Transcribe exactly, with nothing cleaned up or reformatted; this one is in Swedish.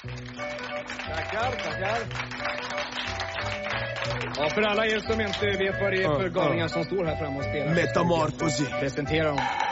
Tackar, tackar. Ja, för alla er som inte vet vad det är för galningar som står här framme och spelar. Metamorfosi. Presentera dem.